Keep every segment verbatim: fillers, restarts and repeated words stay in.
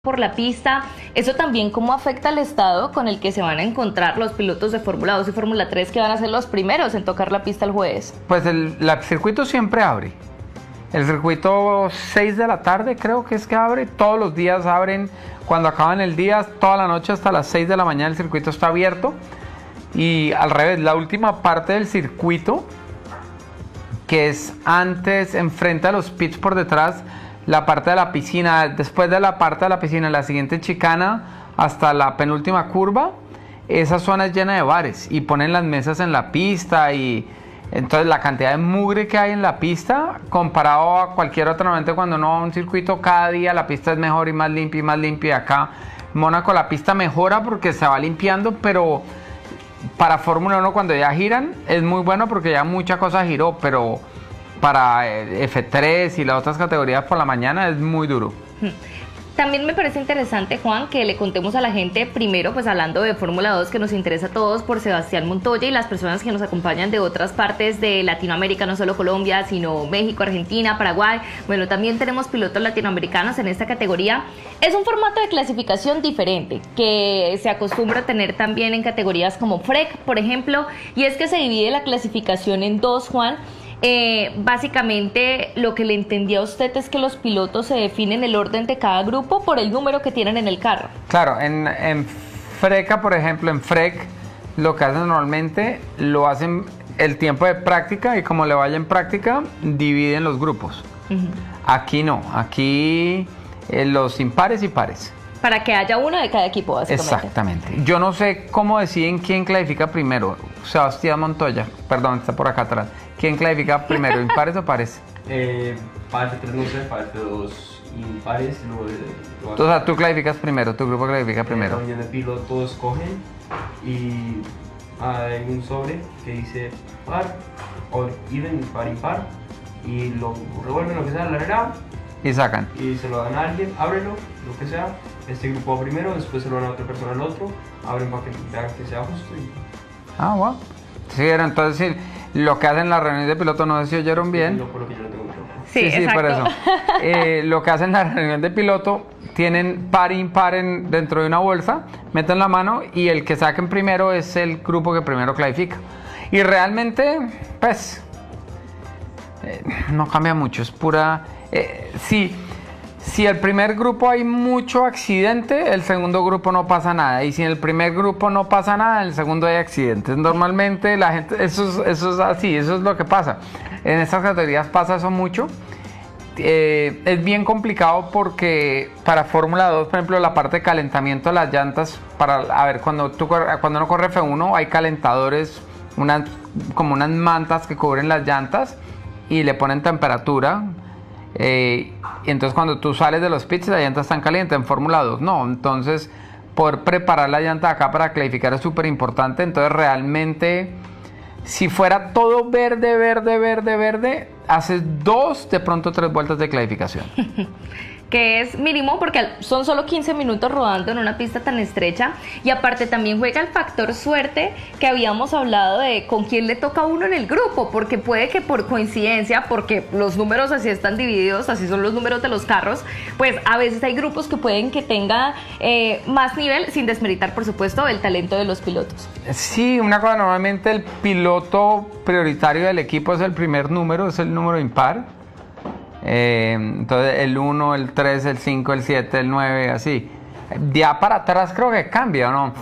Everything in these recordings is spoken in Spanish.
por la pista, eso también cómo afecta al estado con el que se van a encontrar los pilotos de Fórmula dos y Fórmula tres que van a ser los primeros en tocar la pista el jueves. Pues el, la, el circuito siempre abre. El circuito seis de la tarde creo que es que abre, todos los días abren, cuando acaban el día, toda la noche hasta las seis de la mañana el circuito está abierto. Y al revés, la última parte del circuito, que es antes, enfrente a los pits por detrás, la parte de la piscina, después de la parte de la piscina, la siguiente chicana hasta la penúltima curva, esa zona es llena de bares y ponen las mesas en la pista y entonces la cantidad de mugre que hay en la pista comparado a cualquier otro momento cuando uno va a un circuito cada día la pista es mejor y más limpia y más limpia. Acá en Mónaco la pista mejora porque se va limpiando, pero para Fórmula uno cuando ya giran es muy bueno porque ya mucha cosa giró, pero para F tres y las otras categorías por la mañana es muy duro. También me parece interesante, Juan, que le contemos a la gente, primero pues hablando de Fórmula dos que nos interesa a todos por Sebastián Montoya y las personas que nos acompañan de otras partes de Latinoamérica, no solo Colombia, sino México, Argentina, Paraguay. Bueno, también tenemos pilotos latinoamericanos en esta categoría. Es un formato de clasificación diferente que se acostumbra a tener también en categorías como F R E C, por ejemplo, y es que se divide la clasificación en dos, Juan. Eh, básicamente lo que le entendí a usted es que los pilotos se definen el orden de cada grupo por el número que tienen en el carro. Claro, en, en Freca, por ejemplo, en F R E C, lo que hacen normalmente, lo hacen el tiempo de práctica y como le vaya en práctica, dividen los grupos. Uh-huh. Aquí no, aquí eh, los impares y pares. Para que haya uno de cada equipo, básicamente. Exactamente. Yo no sé cómo deciden quién clasifica primero. Sebastián Montoya, perdón, está por acá atrás. ¿Quién clasifica primero, impares o pares? Eh, parte tres no sé, parte dos impares. Luego, luego o sea, tú clasificas primero, tu grupo clasifica primero. En el pilotos cogen y hay un sobre que dice par, o even, par, impar, y lo revuelven lo que sea, la arena. Y sacan. Y se lo dan a alguien, ábrelo, lo que sea. Este grupo va primero, después se lo dan a otra persona al otro, abren para que vean que sea justo. Y... Ah, wow. Sí, era entonces lo que hacen las reuniones de piloto, no sé si oyeron bien. No, por lo que yo no tengo micrófono. Sí, sí, sí, por eso. Eh, lo que hacen las reuniones de piloto, tienen par e impar en, dentro de una bolsa, meten la mano y el que saquen primero es el grupo que primero clasifica. Y realmente, pues, eh, no cambia mucho, es pura... Eh, sí, si el primer grupo hay mucho accidente, el segundo grupo no pasa nada. Y si en el primer grupo no pasa nada, en el segundo hay accidentes. Normalmente la gente, eso es, eso es así, eso es lo que pasa. En estas categorías pasa eso mucho. Eh, es bien complicado porque para Fórmula dos, por ejemplo, la parte de calentamiento de las llantas, para, a ver, cuando, tú, cuando uno corre F uno hay calentadores, unas, como unas mantas que cubren las llantas y le ponen temperatura. Eh, y entonces cuando tú sales de los pits la llanta está caliente. En Fórmula dos no, entonces poder preparar la llanta acá para clasificar es súper importante. Entonces realmente si fuera todo verde, verde, verde, verde, haces dos, de pronto tres vueltas de clasificación. Que es mínimo porque son solo quince minutos rodando en una pista tan estrecha y aparte también juega el factor suerte que habíamos hablado de con quién le toca a uno en el grupo, porque puede que por coincidencia, porque los números así están divididos, así son los números de los carros, pues a veces hay grupos que pueden que tenga eh, más nivel, sin desmeritar por supuesto el talento de los pilotos. Sí, una cosa, normalmente el piloto prioritario del equipo es el primer número, es el número impar. Eh, entonces el uno, el tres, el cinco, el siete, el nueve, así. Ya para atrás creo que cambia, ¿no?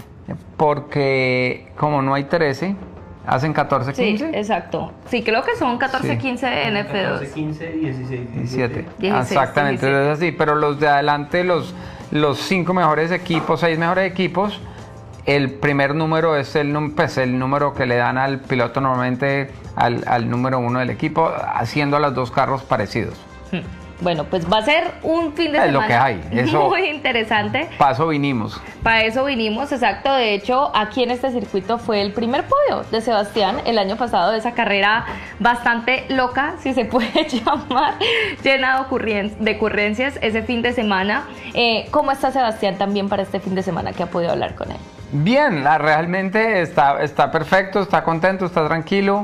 Porque como no hay trece, hacen catorce, quince. Sí, exacto. Sí, creo que son catorce, quince sí. en F dos. catorce, quince, dieciséis, diecisiete. dieciséis, Exactamente, diecisiete. Entonces así. Pero los de adelante, los, los cinco mejores equipos, seis mejores equipos, el primer número es el, pues, el número que le dan al piloto normalmente al, al número uno del equipo, haciendo a los dos carros parecidos. Bueno, pues va a ser un fin de es semana lo que hay. Eso, muy interesante. Para eso vinimos. Para eso vinimos, exacto. De hecho, aquí en este circuito fue el primer podio de Sebastián el año pasado, de esa carrera bastante loca, si se puede llamar, llena de, ocurren de ocurrencias ese fin de semana. Eh, ¿Cómo está Sebastián también para este fin de semana que ha podido hablar con él? Bien, la, realmente está, está perfecto, está contento, está tranquilo.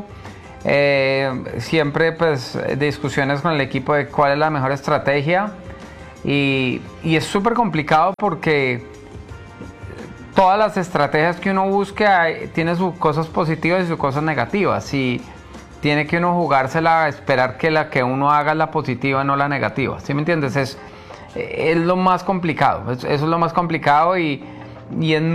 Eh, siempre pues discusiones con el equipo de cuál es la mejor estrategia. Y, y es súper complicado porque todas las estrategias que uno busque hay, tiene sus cosas positivas y sus cosas negativas. Y tiene que uno jugársela a esperar que la que uno haga es la positiva, no la negativa. ¿Sí me entiendes? Es, es lo más complicado. Es, eso es lo más complicado y, y, es,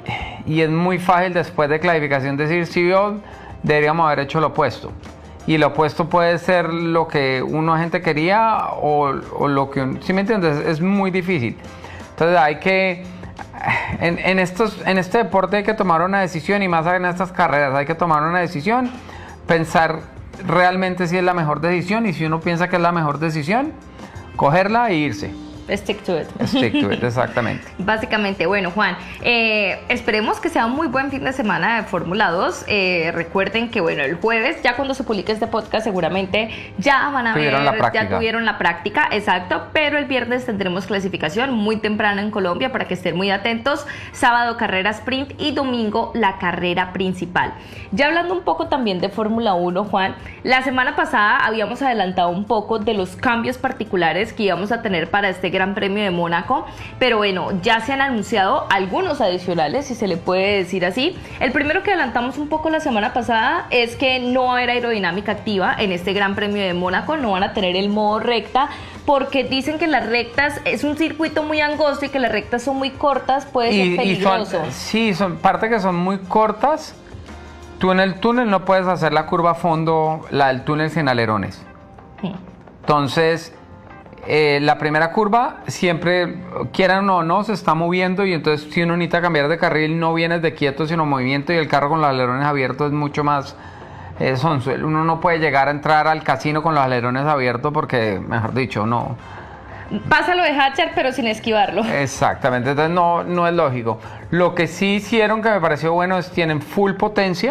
y es muy fácil después de clasificación decir, sí, yo deberíamos haber hecho lo opuesto. Y lo opuesto puede ser lo que uno gente quería o, o lo que... ¿Sí me entiendes? Es muy difícil. Entonces hay que... En, en, estos, en este deporte hay que tomar una decisión y más en estas carreras hay que tomar una decisión, pensar realmente si es la mejor decisión y si uno piensa que es la mejor decisión, cogerla e irse. Stick to it. Stick to it, exactamente. Básicamente, bueno, Juan, eh, esperemos que sea un muy buen fin de semana de Fórmula dos. Eh, recuerden que, bueno, el jueves, ya cuando se publique este podcast, seguramente ya van a tuvieron ver, la práctica. ya tuvieron la práctica, exacto, pero el viernes tendremos clasificación muy temprano en Colombia para que estén muy atentos. Sábado, carrera sprint y domingo, la carrera principal. Ya hablando un poco también de Fórmula uno, Juan, la semana pasada habíamos adelantado un poco de los cambios particulares que íbamos a tener para este Gran Premio de Mónaco, pero bueno, ya se han anunciado algunos adicionales, si se le puede decir así. El primero que adelantamos un poco la semana pasada es que no va a haber aerodinámica activa en este Gran Premio de Mónaco, no van a tener el modo recta, porque dicen que las rectas es un circuito muy angosto y que las rectas son muy cortas, puede ser y, peligroso. Y son, sí, son parte que son muy cortas. Tú en el túnel no puedes hacer la curva a fondo, la del túnel sin alerones. Sí. Entonces, eh, la primera curva, siempre, quieran o no, se está moviendo y entonces si uno necesita cambiar de carril, no vienes de quieto, sino movimiento y el carro con los alerones abiertos es mucho más eh, sonso. Uno no puede llegar a entrar al casino con los alerones abiertos porque, mejor dicho, no... Pásalo de Hatcher, pero sin esquivarlo. Exactamente, entonces no, no es lógico. Lo que sí hicieron que me pareció bueno es tienen full potencia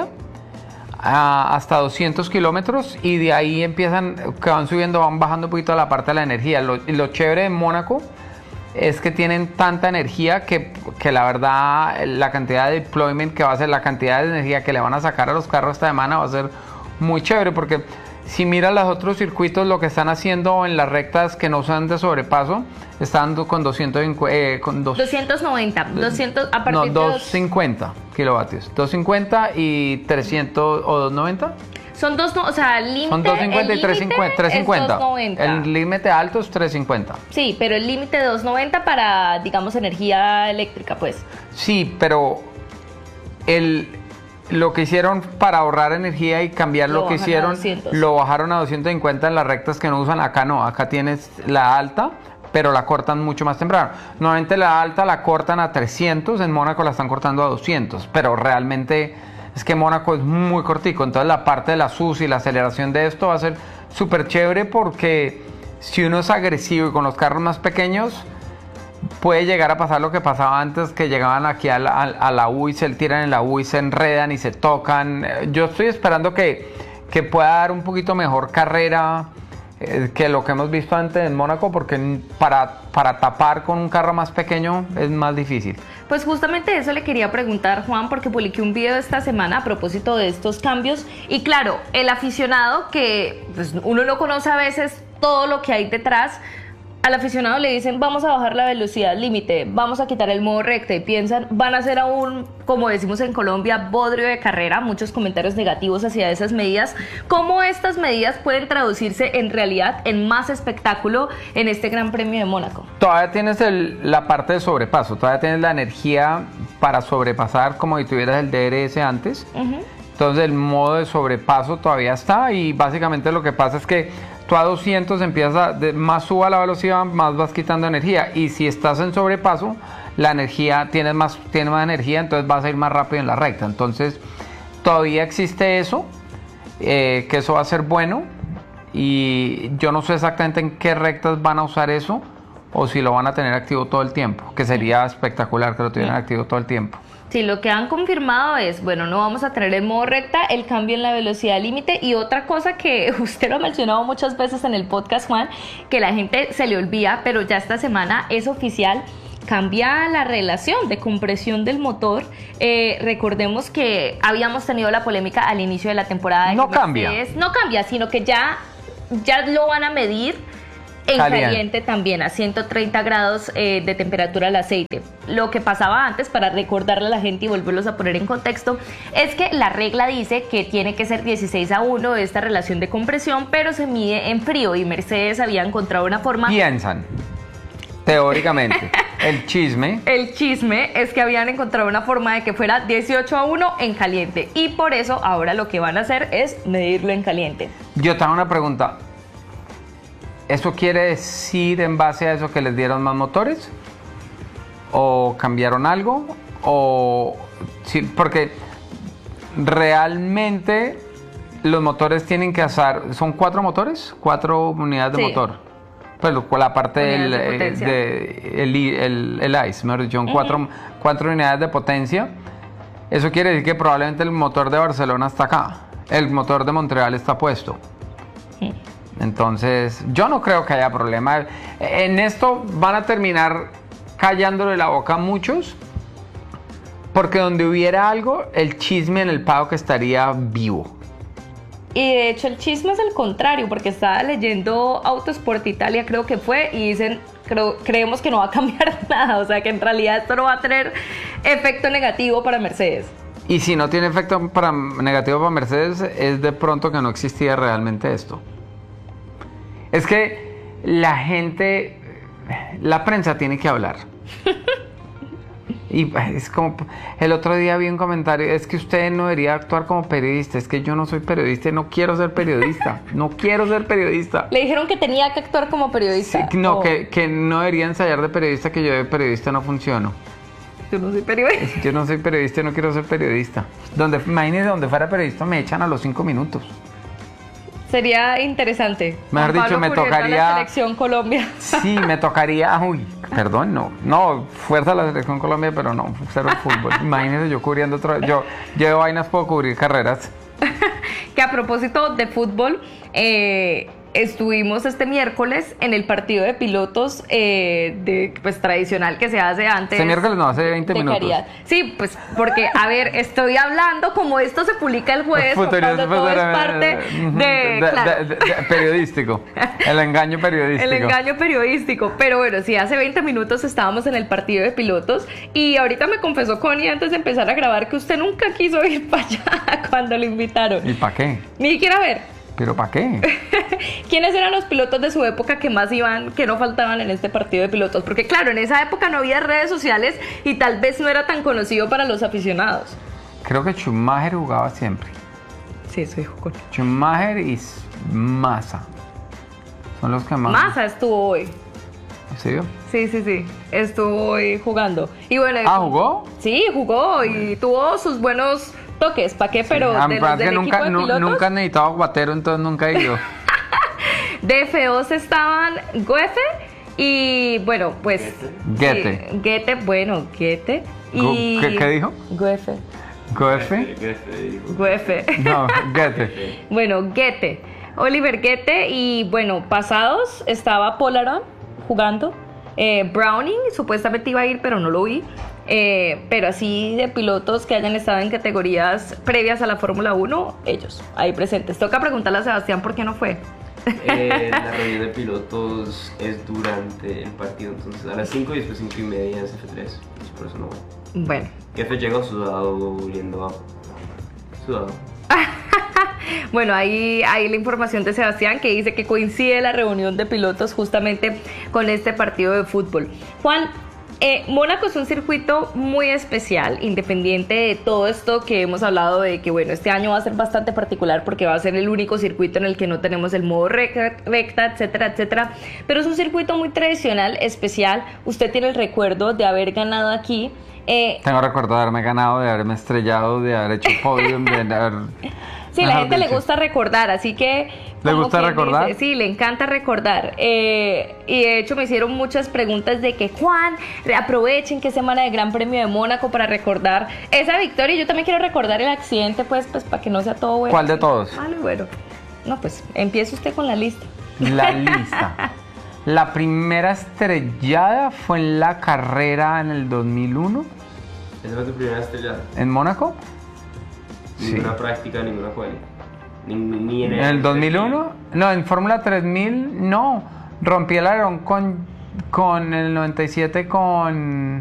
a, hasta doscientos kilómetros y de ahí empiezan, que van subiendo, van bajando un poquito la parte de la energía. Lo, lo chévere de Mónaco es que tienen tanta energía que, que la verdad la cantidad de deployment que va a ser, la cantidad de energía que le van a sacar a los carros esta semana va a ser muy chévere porque... Si miras los otros circuitos, lo que están haciendo en las rectas que no usan de sobrepaso, están con doscientos cincuenta, eh, con dos, doscientos noventa, doscientos, a partir no, de doscientos cincuenta kilovatios, doscientos cincuenta y trescientos o doscientos noventa. Son dos, no, o sea, el límite. Son doscientos cincuenta y trescientos cincuenta. doscientos noventa. El límite alto es trescientos cincuenta. Sí, pero el límite de doscientos noventa para, digamos, energía eléctrica, pues. Sí, pero el lo que hicieron para ahorrar energía y cambiar lo, lo que hicieron, lo bajaron a doscientos cincuenta en las rectas que no usan. Acá no, acá tienes la alta, pero la cortan mucho más temprano. Normalmente la alta la cortan a trescientos, en Mónaco la están cortando a doscientos, pero realmente es que Mónaco es muy cortico, entonces la parte de la S U S y la aceleración de esto va a ser súper chévere porque si uno es agresivo y con los carros más pequeños, puede llegar a pasar lo que pasaba antes, que llegaban aquí a la, a, a la U y se tiran en la U y se enredan y se tocan. Yo estoy esperando que, que pueda dar un poquito mejor carrera eh, que lo que hemos visto antes en Mónaco, porque para, para tapar con un carro más pequeño es más difícil. Pues justamente eso le quería preguntar, Juan, porque publiqué un video esta semana a propósito de estos cambios y claro, el aficionado que pues, uno no conoce a veces todo lo que hay detrás. Al aficionado le dicen vamos a bajar la velocidad límite, vamos a quitar el modo recta y piensan van a hacer aún, como decimos en Colombia, bodrio de carrera, muchos comentarios negativos hacia esas medidas. ¿Cómo estas medidas pueden traducirse en realidad en más espectáculo en este Gran Premio de Mónaco? Todavía tienes el, la parte de sobrepaso, todavía tienes la energía para sobrepasar como si tuvieras el D R S antes. Uh-huh. Entonces el modo de sobrepaso todavía está y básicamente lo que pasa es que tú a doscientos empiezas a, de, más suba la velocidad, más vas quitando energía. Y si estás en sobrepaso, la energía, tienes más, tienes más energía, entonces vas a ir más rápido en la recta. Entonces, todavía existe eso, eh, que eso va a ser bueno. Y yo no sé exactamente en qué rectas van a usar eso, o si lo van a tener activo todo el tiempo, que sería espectacular que lo tuvieran sí. activo todo el tiempo. Sí, lo que han confirmado es, bueno, no vamos a tener el modo recta, el cambio en la velocidad límite y otra cosa que usted lo ha mencionado muchas veces en el podcast, Juan, que la gente se le olvida, pero ya esta semana es oficial, cambia la relación de compresión del motor. Eh, recordemos que habíamos tenido la polémica al inicio de la temporada. De no cambia. No cambia, sino que ya, ya lo van a medir. En Caliente. caliente también, a ciento treinta grados eh, de temperatura el aceite. Lo que pasaba antes, para recordarle a la gente y volverlos a poner en contexto, es que la regla dice que tiene que ser dieciséis a uno esta relación de compresión, pero se mide en frío y Mercedes había encontrado una forma... Piensan, teóricamente, el chisme. El chisme es que habían encontrado una forma de que fuera dieciocho a uno en caliente y por eso ahora lo que van a hacer es medirlo en caliente. Yo te hago una pregunta. ¿Eso quiere decir en base a eso que les dieron más motores? ¿O cambiaron algo? ¿O sí, porque realmente los motores tienen que hacer, son cuatro motores, cuatro unidades de Sí. motor? Pues lo- la parte del Unidades de eh, potencia. de- el, i- el, el ICE, mejor dicho, son cuatro, cuatro unidades de potencia. Eso quiere decir que probablemente el motor de Barcelona está acá, el motor de Montreal está puesto. Entonces, yo no creo que haya problema. En esto van a terminar callándole la boca a muchos, porque donde hubiera algo, el chisme en el paddock estaría vivo. Y de hecho el chisme es el contrario, porque estaba leyendo Autosport Italia, creo que fue, y dicen, creo, creemos que no va a cambiar nada, o sea que en realidad esto no va a tener efecto negativo para Mercedes. Y si no tiene efecto para, negativo para Mercedes, es de pronto que no existía realmente esto. Es que la gente, la prensa tiene que hablar. Y es como, el otro día vi un comentario, es que usted no debería actuar como periodista, es que yo no soy periodista y no quiero ser periodista, no quiero ser periodista. Le dijeron que tenía que actuar como periodista. Sí, no, Oh, que, que no debería ensayar de periodista, que yo de periodista no funciono. Yo no soy periodista. Yo no soy periodista y no quiero ser periodista. Donde, imagínese, donde fuera periodista me echan a los cinco minutos. Sería interesante. Mejor Juan dicho, Pablo me cubriendo a tocaría- la selección Colombia. Sí, me tocaría, uy, perdón, no, no, fuerza la selección Colombia, pero no, cero fútbol. Imagínese yo cubriendo otro, yo, yo de vainas puedo cubrir carreras. Que a propósito de fútbol, eh, estuvimos este miércoles en el partido de pilotos eh, de, pues, tradicional que se hace antes. Este miércoles no, hace veinte de minutos. caridad. Sí, pues porque, a ver, estoy hablando como esto se publica el jueves, Juan Pablo, todo es parte de, claro, de- de- de- periodístico, el engaño periodístico. el engaño periodístico. Pero bueno, sí, hace veinte minutos estábamos en el partido de pilotos y ahorita me confesó Connie antes de empezar a grabar que usted nunca quiso ir para allá cuando lo invitaron. ¿Y para qué? Ni siquiera ver. ¿Pero para qué? ¿Quiénes eran los pilotos de su época que más iban, que no faltaban en este partido de pilotos? Porque claro, en esa época no había redes sociales y tal vez no era tan conocido para los aficionados. Creo que Schumacher jugaba siempre. Sí, eso dijo Connie. Schumacher y Massa son los que más. Massa estuvo hoy. ¿Sí? Sí, sí, sí. Estuvo hoy jugando. Y bueno, Ah, ¿jugó? sí, jugó y tuvo sus buenos toques. ¿Para qué? Pero Ah, de me los parece del que nunca, equipo de nu- pilotos, nunca he necesitado aguatero, entonces nunca he ido. de F dos estaban Goefe y bueno, pues... Goethe. sí, Goethe, bueno, Goethe. Go- Y... ¿qué- qué dijo? Goefe. ¿Goefe? Goefe. No, Goethe. Bueno, Goethe. Oliver Goethe y bueno, pasados estaba Polaron jugando. Eh, Browning supuestamente iba a ir, pero no lo vi. Eh, pero así de pilotos que hayan estado en categorías previas a la Fórmula uno, ellos ahí presentes. Toca preguntarle a Sebastián por qué no fue. Eh, la reunión de pilotos es durante el partido, entonces a las cinco y después cinco y media es F tres, pues por eso no voy. Bueno, Jefe llega sudado, oliendo a... sudado. bueno, ahí, ahí la información de Sebastián que dice que coincide la reunión de pilotos justamente con este partido de fútbol. Juan, eh, Mónaco es un circuito muy especial, independiente de todo esto que hemos hablado de que bueno, este año va a ser bastante particular porque va a ser el único circuito en el que no tenemos el modo recta, recta, etcétera, etcétera, pero es un circuito muy tradicional, especial. Usted tiene el recuerdo de haber ganado aquí. Eh, Tengo recuerdo de haberme ganado, de haberme estrellado, de haber hecho podium, de haber... Sí, la mejor gente le dicho. gusta recordar, así que... ¿Le como gusta quien recordar? dice, sí, le encanta recordar. Eh, y de hecho me hicieron muchas preguntas de que, Juan, aprovechen que es semana de Gran Premio de Mónaco para recordar esa victoria. Y yo también quiero recordar el accidente, pues, pues para que no sea todo bueno. ¿Cuál de todos? Malo y bueno. No, pues, empiece usted con la lista. La lista. La primera estrellada fue en la carrera en el dos mil uno, ¿Esa fue tu primera estrellada? en Mónaco. Sí. Ninguna práctica, ninguna cual. Ni, ni en ¿En el dos mil uno? No, en Fórmula tres mil, no. Rompí el alerón con, con el noventa y siete con...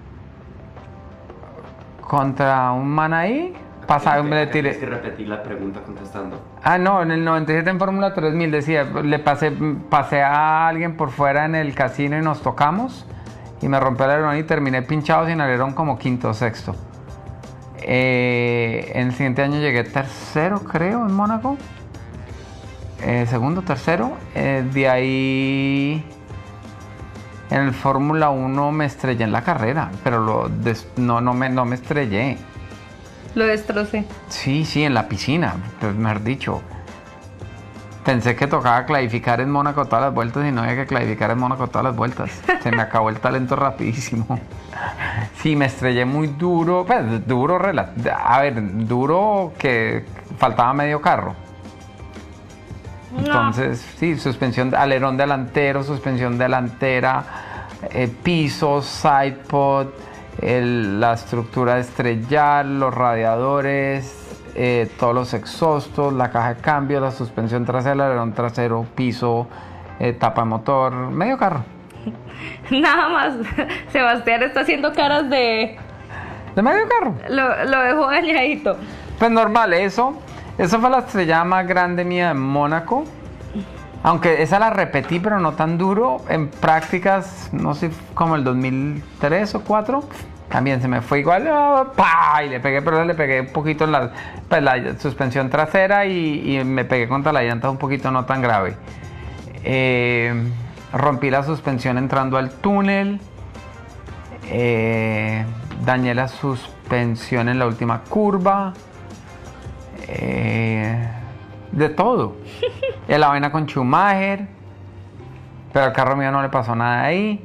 Contra un man ahí. Pasaba, me le tiré. Tienes que repetir la pregunta contestando. Ah, no, en el noventa y siete en Fórmula tres mil decía, le pasé, pasé a alguien por fuera en el casino y nos tocamos y me rompió el alerón y terminé pinchado sin alerón como quinto o sexto. Eh, en el siguiente año llegué tercero, creo, en Mónaco. Eh, segundo, tercero. Eh, de ahí, en el Fórmula uno me estrellé en la carrera, pero lo des- no, no, me, no me estrellé. Lo destrocé. Sí, sí, en la piscina, pues mejor dicho. Pensé que tocaba clasificar en Mónaco todas las vueltas y no había que clasificar en Mónaco todas las vueltas. Se me acabó el talento rapidísimo. Sí, me estrellé muy duro, pues duro, rela- a ver, duro que faltaba medio carro. Entonces, sí, suspensión, alerón delantero, suspensión delantera, eh, piso, sidepod, el- la estructura de estrellar, los radiadores, eh, todos los exhaustos, la caja de cambio, la suspensión trasera, el alerón trasero, piso, eh, tapa de motor, medio carro. Nada más. Sebastián está haciendo caras de... De medio carro. Lo, lo dejó dañadito. Pues normal, eso. Esa fue la estrellada más grande mía en Mónaco. Aunque esa la repetí, pero no tan duro. En prácticas, no sé, como el dos mil tres o dos mil cuatro, también se me fue igual. ¡Ah! ¡Pah! Y le pegué, pero le pegué un poquito en la, pues, la suspensión trasera y, y me pegué contra la llanta un poquito, no tan grave. Eh, rompí la suspensión entrando al túnel. Eh, dañé la suspensión en la última curva. Eh, de todo. En la vaina con Schumacher, pero al carro mío no le pasó nada ahí.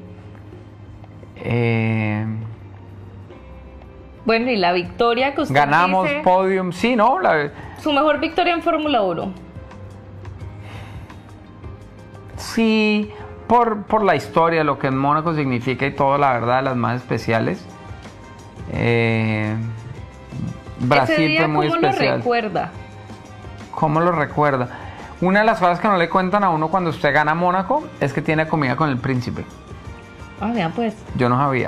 Eh, Bueno, y la victoria que usted ganamos dice, podium, sí, ¿no? La- su mejor victoria en Fórmula uno. sí, por, por la historia, lo que en Mónaco significa y todo, la verdad, las más especiales. Eh, Brasil Ese día, fue muy ¿cómo lo especial. recuerda? ¿Cómo lo recuerda? Una de las cosas que no le cuentan a uno cuando usted gana Mónaco es que tiene comida con el príncipe. Ah, vean pues. Yo no sabía.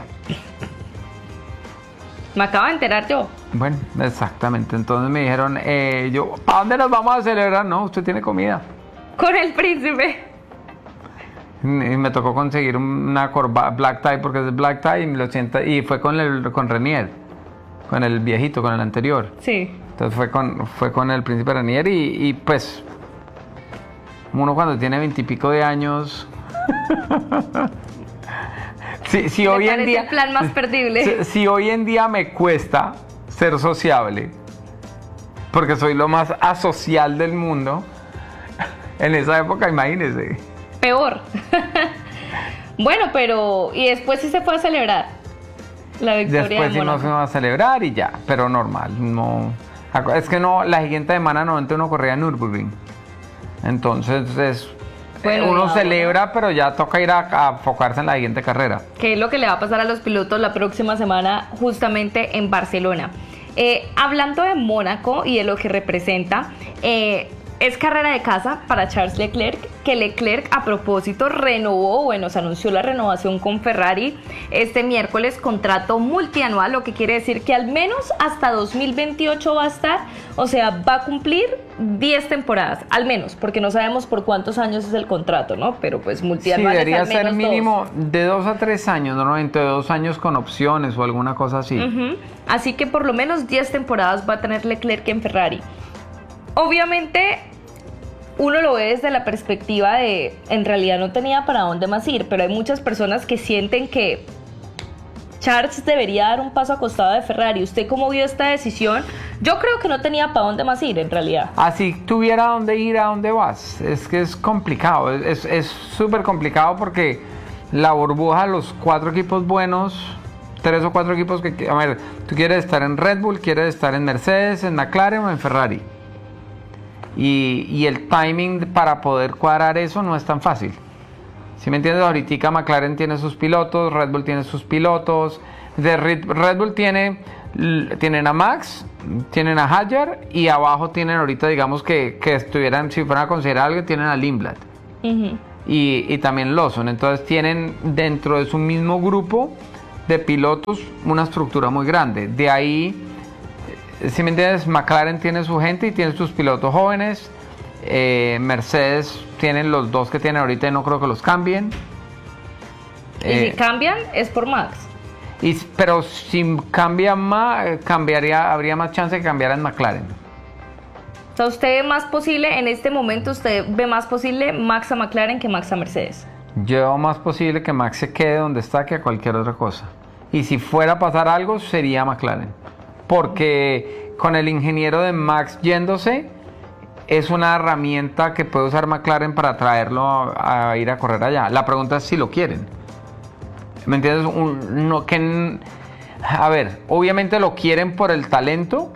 Me acabo de enterar yo. Bueno, exactamente. Entonces me dijeron, eh, yo, ¿para dónde nos vamos a celebrar? No, usted tiene comida. Con el príncipe. Y me tocó conseguir una corbata black tie porque es de black tie y, me lo sienta, y fue con el con Renier, con el viejito, con el anterior. Sí. Entonces fue con, fue con el príncipe Renier y, y pues uno cuando tiene veintipico de años... si, si Me hoy en parece día, el plan más perdible. Si, si hoy en día me cuesta ser sociable, porque soy lo más asocial del mundo, en esa época imagínese. Peor. Bueno, pero... Y después sí se fue a celebrar la victoria Después de sí nos Mónaco. fuimos a celebrar y ya, pero normal, no... Es que no, la siguiente semana normalmente uno corría en Nürburgring. Entonces es, Bueno, uno ya, celebra, pero ya toca ir a, a enfocarse en la siguiente carrera. ¿Qué es lo que le va a pasar a los pilotos la próxima semana justamente en Barcelona? Eh, hablando de Mónaco y de lo que representa, eh, es carrera de casa para Charles Leclerc, que Leclerc a propósito renovó, bueno, se anunció la renovación con Ferrari este miércoles, contrato multianual, lo que quiere decir que al menos hasta dos mil veintiocho va a estar, o sea, va a cumplir diez temporadas, al menos, porque no sabemos por cuántos años es el contrato, ¿no? Pero pues Sí, multianual es debería al menos ser mínimo dos. de dos a tres años, normalmente dos años con opciones o alguna cosa así. Ujú. Así que por lo menos diez temporadas va a tener Leclerc en Ferrari. Obviamente uno lo ve desde la perspectiva de en realidad no tenía para dónde más ir, pero hay muchas personas que sienten que Charles debería dar un paso a costado de Ferrari. ¿Usted cómo vio esta decisión? Yo creo que no tenía para dónde más ir en realidad. Así tuviera dónde ir, a dónde vas. Es que es complicado, es es súper complicado porque la burbuja, los cuatro equipos buenos, tres o cuatro equipos que, a ver, tú quieres estar en Red Bull, quieres estar en Mercedes, en McLaren o en Ferrari. Y, y el timing para poder cuadrar eso no es tan fácil. Si me entiendes, ahorita McLaren tiene sus pilotos, Red Bull tiene sus pilotos. De Red, Red Bull tiene, tienen a Max, tienen a Hadjar y abajo tienen ahorita, digamos que, que estuvieran, si fueran a considerar algo, tienen a Lindblad. Uh-huh. y, y también Lawson. Entonces tienen dentro de su mismo grupo de pilotos una estructura muy grande. De ahí, si me entiendes, McLaren tiene su gente y tiene sus pilotos jóvenes. Eh, Mercedes tienen los dos que tienen ahorita y no creo que los cambien. Y Eh, si cambian, es por Max. y, pero si cambia más, cambiaría, habría más chance de que cambiara en McLaren. O sea, usted ve más posible, en este momento usted ve más posible Max a McLaren que Max a Mercedes. Yo veo más posible que Max se quede donde está que a cualquier otra cosa. Y si fuera a pasar algo, sería McLaren. Porque con el ingeniero de Max yéndose, es una herramienta que puede usar McLaren para traerlo a, a ir a correr allá. La pregunta es si lo quieren. ¿Me entiendes? Un, no, que, a ver, obviamente lo quieren por el talento,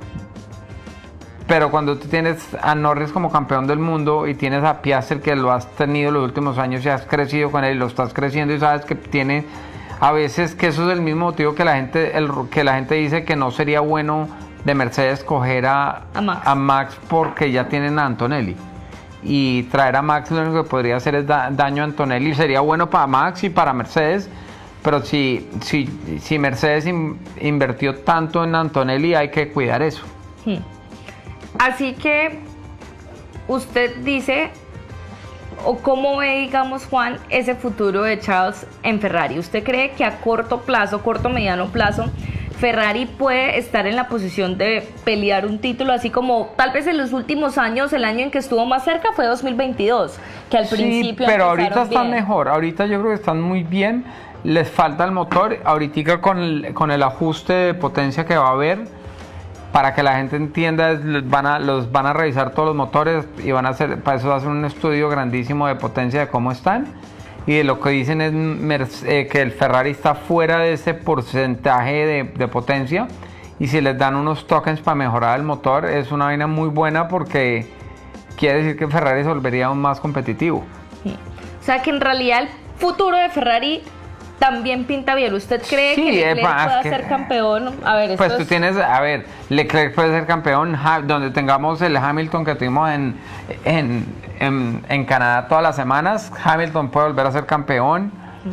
pero cuando tú tienes a Norris como campeón del mundo y tienes a Piastri que lo has tenido los últimos años y has crecido con él, lo estás creciendo y sabes que tiene a veces que eso es el mismo motivo que la gente, el, que la gente dice que no sería bueno de Mercedes coger a, A Max. a Max porque ya tienen a Antonelli. Y traer a Max lo único que podría hacer es da, daño a Antonelli. Sería bueno para Max y para Mercedes, pero si, si, si Mercedes in, invirtió tanto en Antonelli, hay que cuidar eso. Hmm. Así que usted dice, o cómo ve, digamos, Juan, ese futuro de Charles en Ferrari. ¿Usted cree que a corto plazo, corto mediano plazo, Ferrari puede estar en la posición de pelear un título, así como tal vez en los últimos años, el año en que estuvo más cerca fue dos mil veintidós, que al Sí, principio pero empezaron ahorita están bien? mejor. Ahorita yo creo que están muy bien. Les falta el motor. Ahorita con el, con el ajuste de potencia que va a haber, para que la gente entienda, es, los van a, los van a revisar todos los motores y van a hacer, para eso hacen un estudio grandísimo de potencia de cómo están. Y de lo que dicen es Merce- eh, que el Ferrari está fuera de ese porcentaje de, de potencia. Y si les dan unos tokens para mejorar el motor, es una vaina muy buena porque quiere decir que Ferrari se volvería aún más competitivo. O sea que en realidad el futuro de Ferrari también pinta bien. ¿Usted cree Sí, que Leclerc epa, es pueda que- ser campeón? A ver, esto Pues tú es- tienes, a ver, Leclerc puede ser campeón, Ha- donde tengamos el Hamilton que tuvimos en, en, en, en Canadá todas las semanas, Hamilton puede volver a ser campeón.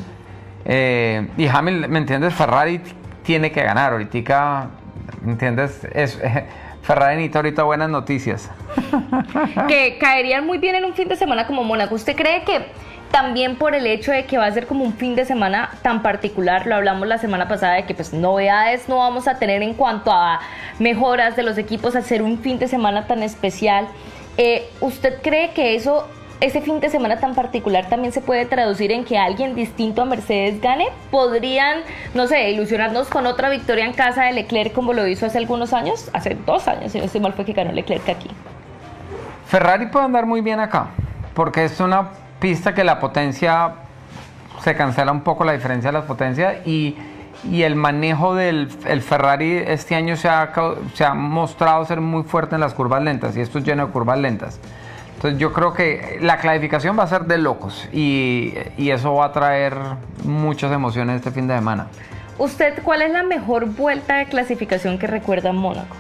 Eh, y Hamilton, ¿me entiendes? Ferrari t- tiene que ganar ahorita, ¿me entiendes? Es, Ferrari necesita ahorita buenas noticias. que caerían muy bien en un fin de semana como Mónaco. ¿Usted cree que también por el hecho de que va a ser como un fin de semana tan particular, lo hablamos la semana pasada, de que pues novedades no vamos a tener en cuanto a mejoras de los equipos, al ser un fin de semana tan especial, eh, ¿usted cree que eso, ese fin de semana tan particular también se puede traducir en que alguien distinto a Mercedes gane? ¿Podrían, no sé, ilusionarnos con otra victoria en casa de Leclerc como lo hizo hace algunos años? Hace dos años, si no estoy mal, fue que ganó Leclerc aquí. Ferrari puede andar muy bien acá, porque es una pista que la potencia se cancela un poco la diferencia de las potencias y, y el manejo del el Ferrari este año se ha, cau- se ha mostrado ser muy fuerte en las curvas lentas y esto es lleno de curvas lentas. Entonces yo creo que la clasificación va a ser de locos y, y eso va a traer muchas emociones este fin de semana. ¿Usted cuál es la mejor vuelta de clasificación que recuerda en Mónaco?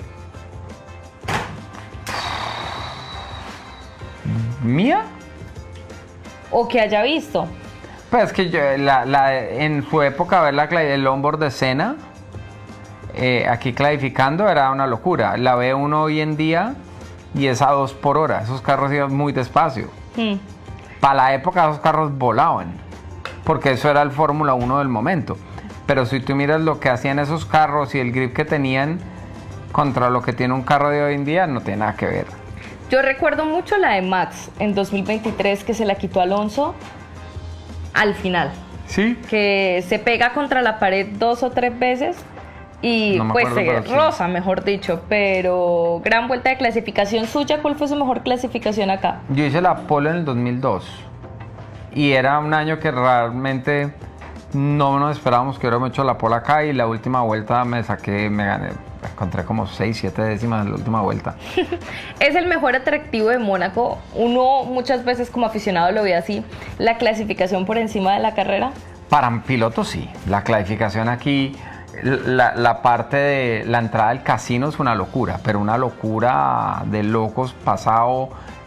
¿Mía? ¿O que haya visto? Pues que yo, la, la, en su época ver la, cla- el onboard de Senna eh, aquí clasificando era una locura. La ve uno hoy en día y es a dos por hora. Esos carros iban muy despacio. Hmm. Para la época esos carros volaban, porque eso era el Fórmula uno del momento. Pero si tú miras lo que hacían esos carros y el grip que tenían contra lo que tiene un carro de hoy en día, no tiene nada que ver. Yo recuerdo mucho la de Max en dos mil veintitrés, que se la quitó Alonso al final, ¿Sí? que se pega contra la pared dos o tres veces y No me pues acuerdo, se pero sí. roza, mejor dicho, pero gran vuelta de clasificación suya. ¿Cuál fue su mejor clasificación acá? Yo hice la pole en el dos mil dos y era un año que realmente no nos esperábamos que hubiéramos hecho la pole acá y la última vuelta me saqué, me gané, encontré como seis, siete décimas en la última vuelta. Es el mejor atractivo de Mónaco. Uno muchas veces como aficionado lo ve así, la clasificación por encima de la carrera. Para un piloto sí, la clasificación aquí, la, la parte de la entrada al casino es una locura, pero una locura de locos pasado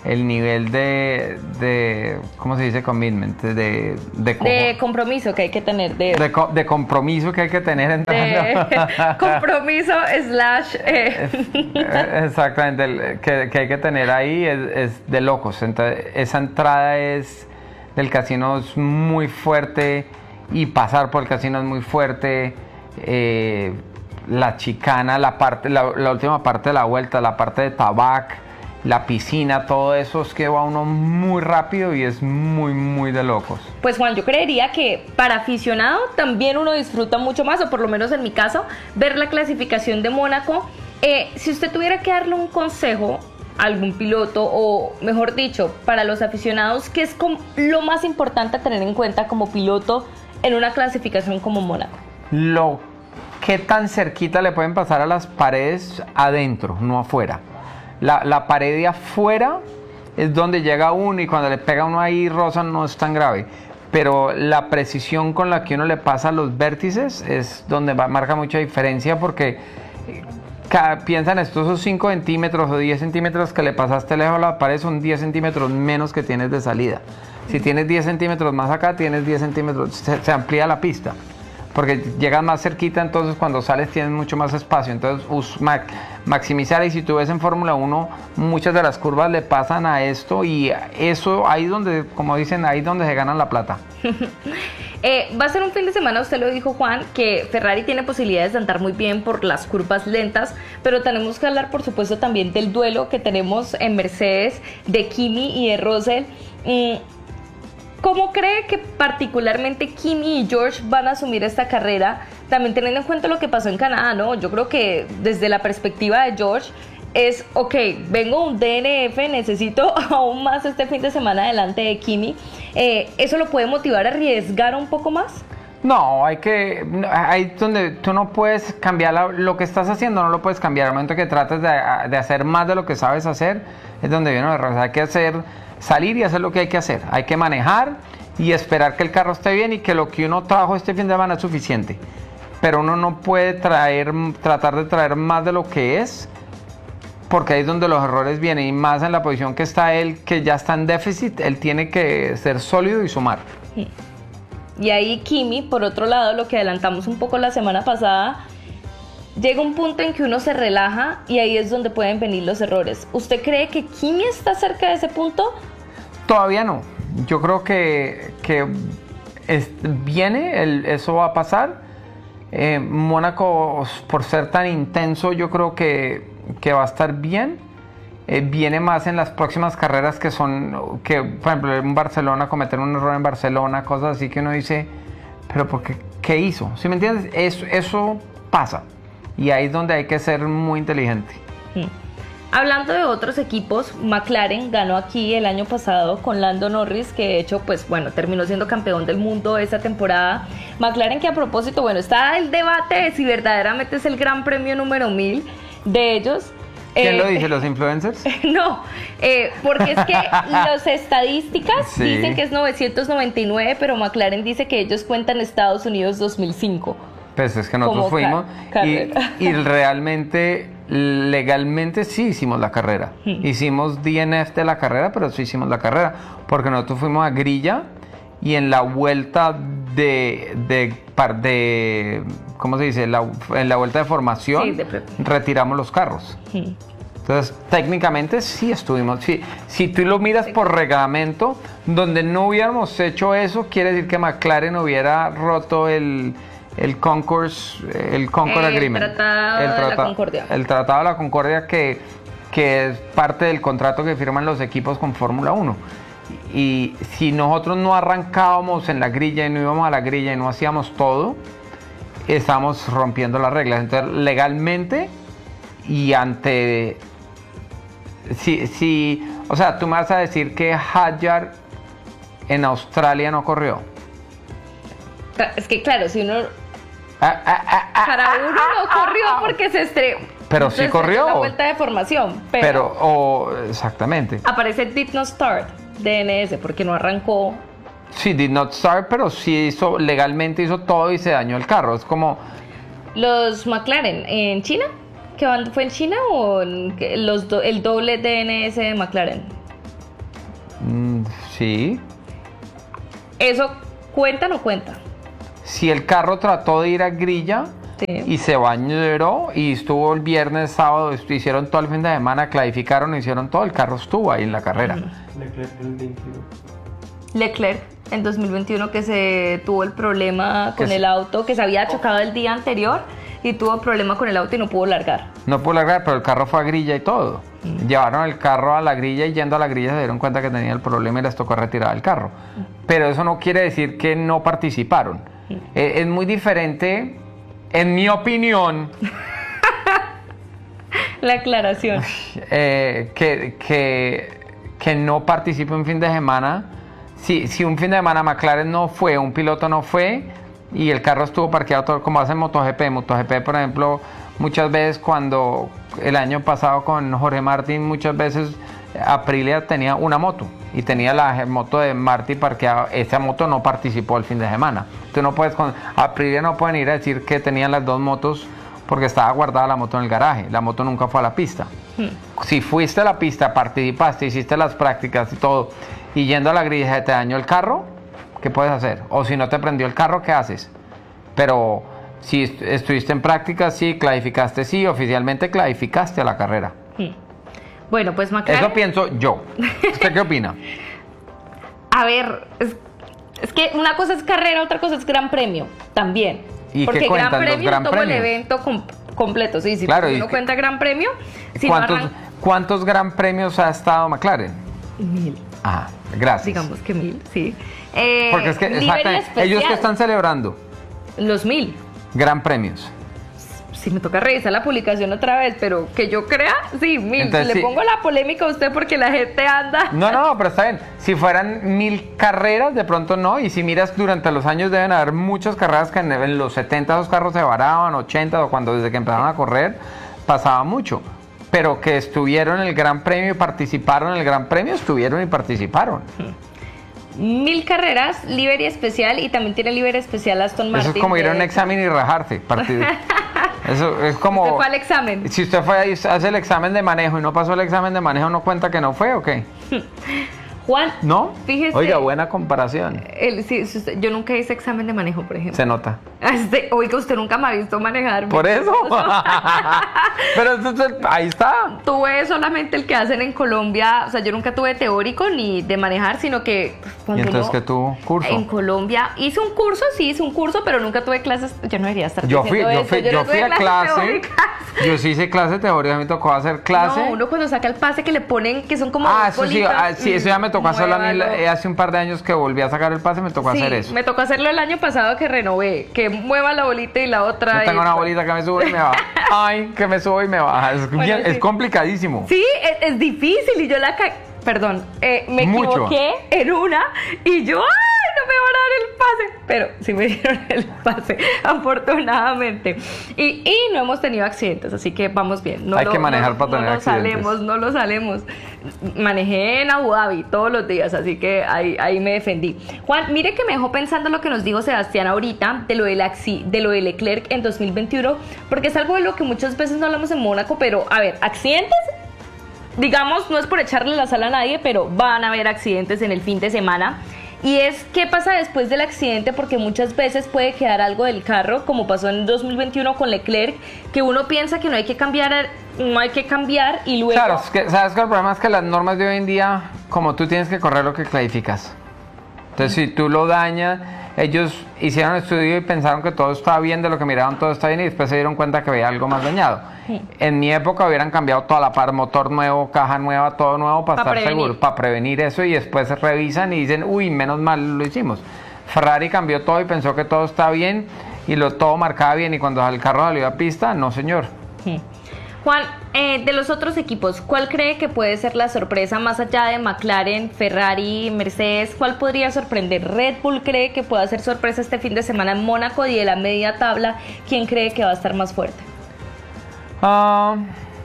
el nivel de, de ¿cómo se dice? Commitment, de, de, de compromiso que hay que tener. De, de, de compromiso que hay que tener entrando. De compromiso slash... Eh. Exactamente, el, que, que hay que tener ahí es, es de locos. Entonces, esa entrada es del casino es muy fuerte y pasar por el casino es muy fuerte. Eh, la chicana, la, parte, la, la última parte de la vuelta, la parte de Tabac, la piscina, todo eso es que va uno muy rápido y es muy, muy de locos. Pues Juan, yo creería que para aficionado también uno disfruta mucho más, o por lo menos en mi caso, ver la clasificación de Mónaco. Eh, si usted tuviera que darle un consejo a algún piloto, o mejor dicho, para los aficionados, ¿qué es lo más importante a tener en cuenta como piloto en una clasificación como Mónaco? Lo que tan cerquita le pueden pasar a las paredes adentro, no afuera. La, la pared de afuera es donde llega uno y cuando le pega uno ahí rosa no es tan grave, pero la precisión con la que uno le pasa los vértices es donde va, marca mucha diferencia, porque cada, piensan estos esos cinco centímetros o diez centímetros que le pasaste lejos a la pared son diez centímetros menos que tienes de salida. Si tienes diez centímetros más acá, tienes diez centímetros, se, se amplía la pista, porque llegas más cerquita, entonces cuando sales tienes mucho más espacio. Entonces us, ma, maximizar, y si tú ves en Fórmula uno, muchas de las curvas le pasan a esto, y eso ahí donde, como dicen, ahí donde se ganan la plata. eh, va a ser un fin de semana, usted lo dijo Juan, que Ferrari tiene posibilidades de andar muy bien por las curvas lentas, pero tenemos que hablar por supuesto también del duelo que tenemos en Mercedes de Kimi y de Russell. Mm, ¿Cómo cree que particularmente Kimi y George van a asumir esta carrera? También teniendo en cuenta lo que pasó en Canadá, ¿no? Yo creo que desde la perspectiva de George es, ok, vengo un D N F, necesito aún más este fin de semana delante de Kimi. Eh, ¿Eso lo puede motivar a arriesgar un poco más? No, hay que, ahí donde tú no puedes cambiar la, lo que estás haciendo, no lo puedes cambiar. Al momento que trates de, de hacer más de lo que sabes hacer, es donde viene el error. Hay que hacer... salir y hacer lo que hay que hacer. Hay que manejar y esperar que el carro esté bien y que lo que uno trajo este fin de semana es suficiente. Pero uno no puede traer, tratar de traer más de lo que es, porque ahí es donde los errores vienen, y más en la posición que está él, que ya está en déficit. Él tiene que ser sólido y sumar. Y ahí Kimi, por otro lado, lo que adelantamos un poco la semana pasada, llega un punto en que uno se relaja y ahí es donde pueden venir los errores. ¿Usted cree que Kimi está cerca de ese punto? Todavía no. Yo creo que, que es, viene, el, eso va a pasar. Eh, Mónaco, por ser tan intenso, yo creo que, que va a estar bien. Eh, viene más en las próximas carreras, que son, que por ejemplo en Barcelona, cometer un error en Barcelona, cosas así que uno dice, pero ¿por qué? ¿Qué hizo? ¿Sí me entiendes? Eso, eso pasa. Y ahí es donde hay que ser muy inteligente. Hmm. Hablando de otros equipos, McLaren ganó aquí el año pasado con Lando Norris, que de hecho, pues bueno, terminó siendo campeón del mundo esta temporada. McLaren, que a propósito, bueno, está el debate de si verdaderamente es el gran premio número mil de ellos. ¿Quién eh, lo dice? ¿Los influencers? No, eh, porque es que las estadísticas sí. dicen que es novecientos noventa y nueve, pero McLaren dice que ellos cuentan Estados Unidos dos mil cinco. Pues es que nosotros fuimos y, y realmente, legalmente sí hicimos la carrera. Hmm. Hicimos D N F de la carrera, pero sí hicimos la carrera, porque nosotros fuimos a grilla y en la vuelta de, de, de ¿cómo se dice? La, en la vuelta de formación sí, de retiramos los carros. Hmm. Entonces, técnicamente sí estuvimos. Sí, si tú lo miras por reglamento, donde no hubiéramos hecho eso, quiere decir que McLaren hubiera roto el... el Concourse, el Concord el Agreement, tratado el, trata, de la Concordia. el Tratado de la Concordia, que, que es parte del contrato que firman los equipos con Fórmula uno. Y si nosotros no arrancábamos en la grilla y no íbamos a la grilla y no hacíamos todo, estamos rompiendo las reglas. Entonces, legalmente y ante... Si, si, o sea, tú me vas a decir que Hadjar en Australia no corrió. Es que claro, si uno... Ah, ah, ah, ah, para uno no corrió porque se estrenó. Pero sí corrió. La vuelta de formación. Pero, pero oh, exactamente. Aparece did not start, D N S, porque no arrancó. Sí, did not start, pero sí hizo, legalmente hizo todo y se dañó el carro. Es como... Los McLaren en China, ¿qué fue en China o en los do, el doble D N S de McLaren? Sí. ¿Eso cuenta o no cuenta? Si el carro trató de ir a grilla Sí. y se bañó y estuvo el viernes, sábado, est- hicieron todo el fin de semana, clasificaron, hicieron todo, el carro estuvo ahí en la carrera. Leclerc el veintiuno. Leclerc en dos mil veintiuno que se tuvo el problema con Que el se- auto, que se había chocado el día anterior y tuvo problema con el auto y no pudo largar. No pudo largar, pero el carro fue a grilla y todo. Llevaron el carro a la grilla y yendo a la grilla se dieron cuenta que tenía el problema y les tocó retirar el carro. Pero eso no quiere decir que no participaron. Eh, es muy diferente, en mi opinión, La aclaración. eh, que, que, que no participe un fin de semana. Si, si un fin de semana McLaren no fue, un piloto no fue y el carro estuvo parqueado todo, como hace MotoGP. MotoGP, por ejemplo, muchas veces cuando el año pasado con Jorge Martín, muchas veces Aprilia tenía una moto y tenía la moto de Martín parqueada. Esa moto no participó el fin de semana. Tú no puedes, con Aprilia no pueden ir a decir que tenían las dos motos porque estaba guardada la moto en el garaje. La moto nunca fue a la pista. Si fuiste a la pista, participaste, hiciste las prácticas y todo, y yendo a la grilla te dañó el carro, ¿qué puedes hacer? O si no te prendió el carro, ¿qué haces? Pero si est- estuviste en prácticas, sí, clasificaste, sí, oficialmente clasificaste a la carrera. Bueno, pues McLaren... Eso pienso yo. ¿Usted qué opina? A ver, es, es que una cosa es carrera, otra cosa es gran premio, también. ¿Y qué Porque cuentan gran los premio gran todo el premios? evento com- completo, sí, sí. Claro, Si y uno que- cuenta gran premio, si no ¿Cuántos, arran- ¿Cuántos gran premios ha estado McLaren? Mil, Ah, gracias. digamos que mil, sí. Eh, Porque es que, livery exactamente, ellos especial, que están celebrando Los mil. gran premios. Si me toca revisar la publicación otra vez, pero que yo crea, sí, mil. Entonces, si le sí. pongo la polémica a usted porque la gente anda... No, no, no, pero está bien. Si fueran mil carreras, de pronto no. Y si miras, durante los años deben haber muchas carreras que en, en los setenta los carros se varaban, ochenta o cuando desde que empezaron a correr, pasaba mucho. Pero que estuvieron en el Gran Premio y participaron en el Gran Premio, estuvieron y participaron. Mil carreras, livery especial y también tiene livery especial Aston Martin. Eso es como ir a un de- examen y rajarse. partir- Eso es como... ¿Usted fue al examen? Si usted fue ahí, hace el examen de manejo y no pasó el examen de manejo, ¿no cuenta que no fue o qué? Juan, ¿No? fíjese... Oiga, buena comparación. el- si- si usted- yo nunca hice examen de manejo, por ejemplo. Se nota. Este, oiga, usted nunca me ha visto manejar. Por eso. Pero eso es el- ahí está. Tuve solamente el que hacen en Colombia, o sea, yo nunca tuve teórico ni de manejar, sino que ¿Y cuando entonces uno- qué tuvo? ¿Curso? En Colombia hice un curso, sí hice un curso, pero nunca tuve clases. Yo no debería estar Yo fui, diciendo yo esto, fui, yo no fui tuve a clases clase. teóricas. Yo sí hice clase de teoría, me tocó hacer clase. No, uno cuando saca el pase que le ponen, que son como Ah, dos eso sí, bolitas, ah, sí, eso ya me tocó hacerlo a mí muévalo. eh, hace un par de años que volví a sacar el pase, me tocó Sí, hacer eso. me tocó hacerlo el año pasado que renové, que mueva la bolita y la otra. Yo tengo y- una bolita que me sube y me baja. Ay, que me sube y me baja. Es, Bueno, bien- sí. es complicadísimo. Sí, es, es difícil y yo la ca... Perdón, eh, me Mucho. equivoqué en una y yo, ¡ay, no me van a dar el pase! Pero sí me dieron el pase, afortunadamente. Y, y no hemos tenido accidentes, así que vamos bien. No Hay lo- que manejar no- para no tener lo accidentes. salemos, no lo salemos. Manejé en Abu Dhabi todos los días, así que ahí, ahí me defendí. Juan, mire que me dejó pensando lo que nos dijo Sebastián ahorita de lo, del acci- de lo de Leclerc en dos mil veintiuno, porque es algo de lo que muchas veces no hablamos en Mónaco, pero a ver, accidentes, digamos, no es por echarle la sal a nadie, pero van a haber accidentes en el fin de semana. Y es qué pasa después del accidente, porque muchas veces puede quedar algo del carro, como pasó en dos mil veintiuno con Leclerc, que uno piensa que no hay que cambiar, no hay que cambiar y luego... Claro, es que, sabes que el problema es que las normas de hoy en día, como tú tienes que correr lo que clasificas. Entonces, si tú lo dañas, ellos hicieron estudio y pensaron que todo estaba bien, de lo que miraron todo está bien, y después se dieron cuenta que había algo más dañado. Sí. En mi época hubieran cambiado toda la par, motor nuevo, caja nueva, todo nuevo para Pa' estar prevenir. seguro, para prevenir eso, y después se revisan y dicen, uy, menos mal lo hicimos. Ferrari cambió todo y pensó que todo estaba bien y lo todo marcaba bien, y cuando el carro salió a pista, no señor. Sí. Juan, eh, de los otros equipos, ¿cuál cree que puede ser la sorpresa más allá de McLaren, Ferrari, Mercedes? ¿Cuál podría sorprender? ¿Red Bull cree que puede hacer sorpresa este fin de semana en Mónaco? Y de la media tabla, ¿quién cree que va a estar más fuerte? Ah,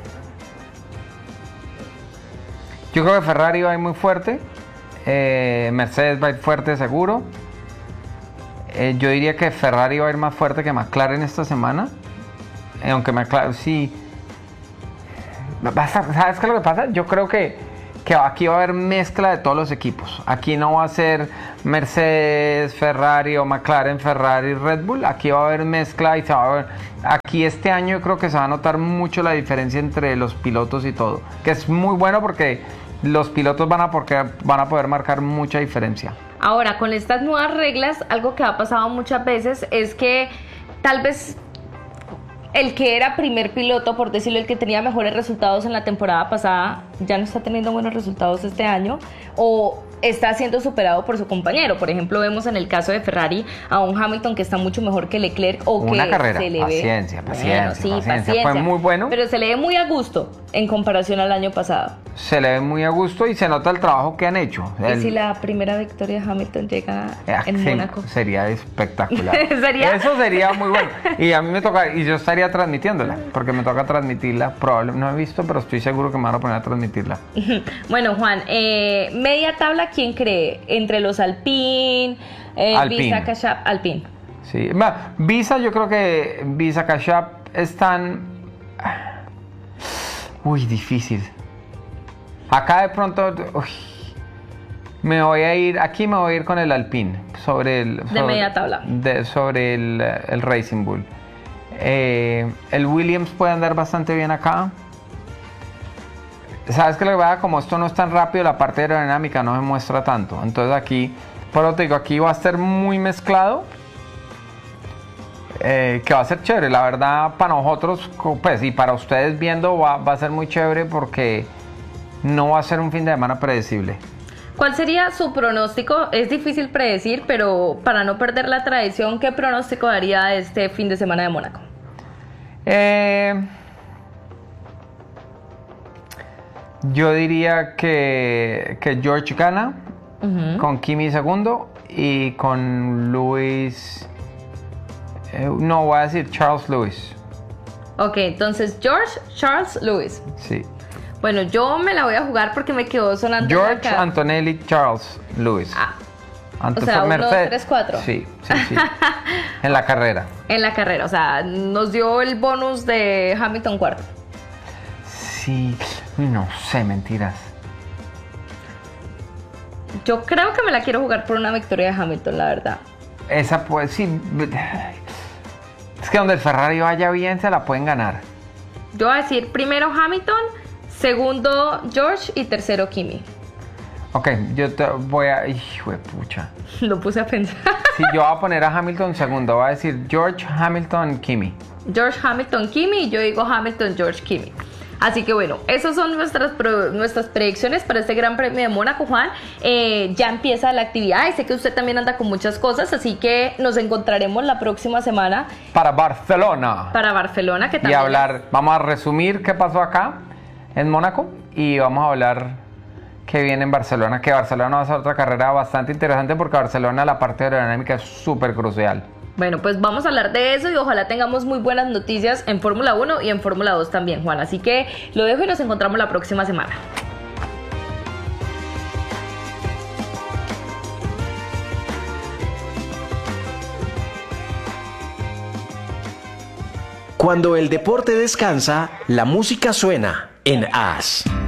yo creo que Ferrari va a ir muy fuerte, eh, Mercedes va a ir fuerte seguro. Eh, yo diría que Ferrari va a ir más fuerte que McLaren esta semana, eh, aunque McLaren sí. Va a estar- ¿Sabes qué es lo que pasa? Yo creo que, que aquí va a haber mezcla de todos los equipos. Aquí no va a ser Mercedes, Ferrari o McLaren, Ferrari, Red Bull. Aquí va a haber mezcla y se va a ver. Aquí este año yo creo que se va a notar mucho la diferencia entre los pilotos y todo, que es muy bueno porque los pilotos van a, porque, van a poder marcar mucha diferencia. Ahora, con estas nuevas reglas, algo que ha pasado muchas veces es que tal vez el que era primer piloto, por decirlo, el que tenía mejores resultados en la temporada pasada, ya no está teniendo buenos resultados este año, o está siendo superado por su compañero. Por ejemplo, vemos en el caso de Ferrari a un Hamilton que está mucho mejor que Leclerc, o Una que carrera, se le paciencia, ve, paciencia, bueno, sí, paciencia, paciencia, fue muy bueno. pero se le ve muy a gusto en comparación al año pasado. Se le ve muy a gusto y se nota el trabajo que han hecho. ¿Y El- si la primera victoria de Hamilton llega Eh, en sí, Mónaco? sería espectacular. ¿Sería? Eso sería muy bueno. Y a mí me toca, y yo estaría transmitiéndola, porque me toca transmitirla. Probablemente no he visto, pero estoy seguro que me van a poner a transmitirla. Bueno, Juan, eh, media tabla, ¿quién cree? Entre los Alpine, eh, Alpine. Visa, Cash App, Alpine. Sí. Va, Visa, yo creo que Visa Cash App están. Uy, difícil. Acá de pronto. Uy, me voy a ir. Aquí me voy a ir con el Alpine. Sobre el. sobre- media tabla. de- sobre el, el Racing Bull. Eh, el Williams puede andar bastante bien acá. Sabes que lo que pasa, como esto no es tan rápido, la parte aerodinámica no se muestra tanto. Entonces aquí, por lo que te digo, aquí va a estar muy mezclado. Eh, que va a ser chévere, la verdad, para nosotros, co- pues, y para ustedes viendo, va, va a ser muy chévere porque no va a ser un fin de semana predecible. ¿Cuál sería su pronóstico? Es difícil predecir, pero para no perder la tradición, ¿qué pronóstico daría este fin de semana de Mónaco? Eh, yo diría que, que George gana, Ujú. con Kimi segundo y con Lewis. Eh, no, voy a decir Charles Lewis. Ok, entonces George, Charles, Lewis. Sí. Bueno, yo me la voy a jugar porque me quedó sonando. George, acá. Antonelli, Charles Lewis. Ah, Antes o sea, fue uno, dos, Mercedes. tres, cuatro. Sí, sí, sí. En la carrera. en la carrera, o sea, nos dio el bonus de Hamilton cuarto. Sí, uy, no sé, mentiras. Yo creo que me la quiero jugar por una victoria de Hamilton, la verdad. Esa pues sí. Es que donde el Ferrari vaya bien se la pueden ganar. Yo voy a decir primero Hamilton, segundo George y tercero Kimi. Ok, yo te voy a. Hijo de pucha. Lo puse a pensar. Si yo voy a poner a Hamilton segundo, voy a decir George, Hamilton, Kimi. George Hamilton Kimi y yo digo Hamilton George Kimi. Así que bueno, esas son nuestras, pro- nuestras predicciones para este Gran Premio de Mónaco, Juan. Eh, ya empieza la actividad y sé que usted también anda con muchas cosas, así que nos encontraremos la próxima semana Para Barcelona. para Barcelona, que Y también hablar, vamos a resumir qué pasó acá en Mónaco y vamos a hablar qué viene en Barcelona, que Barcelona va a ser otra carrera bastante interesante porque Barcelona la parte aerodinámica es súper crucial. Bueno, pues vamos a hablar de eso y ojalá tengamos muy buenas noticias en Fórmula uno y en Fórmula dos también, Juan. Así que lo dejo y nos encontramos la próxima semana. Cuando el deporte descansa, la música suena en A S.